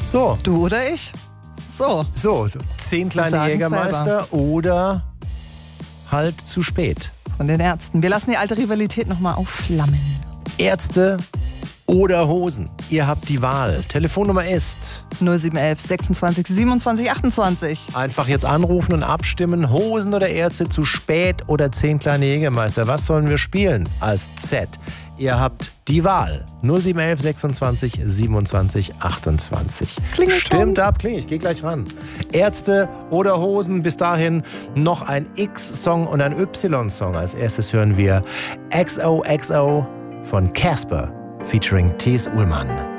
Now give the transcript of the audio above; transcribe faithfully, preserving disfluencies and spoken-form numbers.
So. Du oder ich? So. So, zehn kleine sagen's Jägermeister selber. oder halt zu spät. Von den Ärzten. Wir lassen die alte Rivalität nochmal aufflammen. Ärzte oder Hosen. Ihr habt die Wahl. Telefonnummer ist null sieben eins eins sechsundzwanzig siebenundzwanzig achtundzwanzig. einfach jetzt anrufen und abstimmen. Hosen oder Ärzte, zu spät oder zehn kleine Jägermeister. Was sollen wir spielen als Z? Ihr habt die Wahl. null sieben eins eins sechsundzwanzig siebenundzwanzig achtundzwanzig. Klingelt Stimmt ab, klingelt. Ich gehe gleich ran. Ärzte oder Hosen. Bis dahin noch ein X-Song und ein Y-Song. Als erstes hören wir X O X O von Casper featuring T S. Ullmann.